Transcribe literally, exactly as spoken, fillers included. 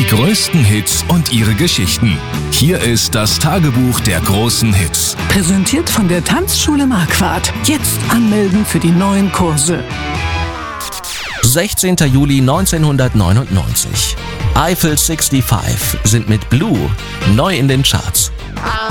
größten Hits und ihre Geschichten. Hier ist das Tagebuch der großen Hits. Präsentiert von der Tanzschule Marquardt. Jetzt anmelden für die neuen Kurse. sechzehnter Juli neunzehnhundertneunundneunzig. Eiffel fünfundsechzig sind mit Blue neu in den Charts.